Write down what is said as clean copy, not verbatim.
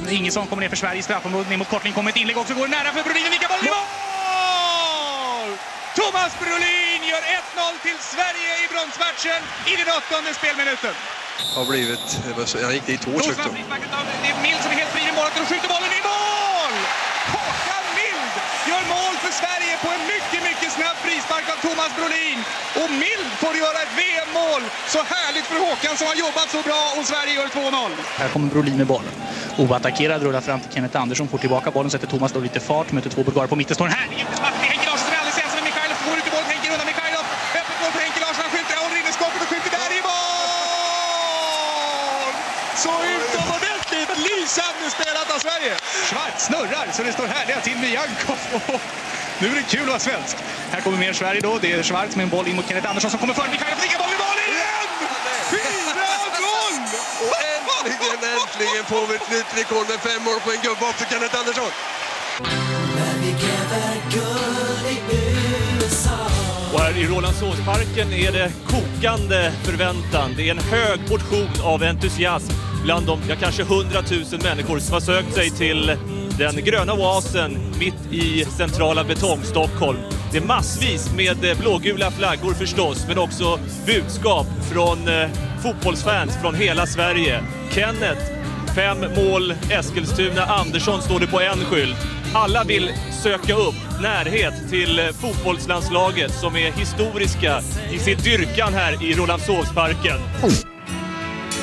Ingesson kommer ner för Sverige i straffområdet, ner mot kortling, kommer ett inlägg också, går nära för Brolin, vilka bollen i mål! Thomas Brolin gör 1-0 till Sverige i bronsmatchen i den 8:e spelminuten. Har blivit, han gick dit hårt också. Det är Mild som är helt fri i målet och skjuter bollen i mål! Håkan Mild gör mål för Sverige på en mycket snabb frispark av Thomas Brolin. Och Mild får göra ett VM-mål. Så härligt för Håkan som har jobbat så bra, och Sverige gör 2-0. Här kommer Brolin med bollen. Oattackerad, rullar fram till Kenneth Andersson, får tillbaka bollen, sätter Thomas då lite fart, möter två bulgarer på mitten, står en härlig utespark till Henke Larsson som är alldeles ensam med Mikhailov, går ut i bollen, Henke undan Mikhailov, öppet mål för Henke Larsson, han skjuter, håller inne skapet och skjuter där i mål! Så utomordentligt lysande spelat av Sverige! Schwarz snurrar så det står härliga till med Jankov. Nu är det kul att vara svensk. Här kommer mer Sverige då, det är Schwarz med en boll in mot Kenneth Andersson som kommer före Mikhailov, ligger boll i mål igen! 4-0! Och äntligen får vi ett nytt rekord med 5 mål på en gubbe för Kenneth Andersson. Och här i Rålambshovsparken är det kokande förväntan. Det är en hög portion av entusiasm bland de kanske 100 000 människor som har sökt sig till den gröna oasen mitt i centrala Betong-Stockholm. Det är massvis med blågula flaggor förstås, men också budskap från fotbollsfans från hela Sverige. Kenneth, 5 mål, Eskilstuna, Andersson står det på en skylt. Alla vill söka upp närhet till fotbollslandslaget som är historiska i sin dyrkan här i Rålambshovsparken.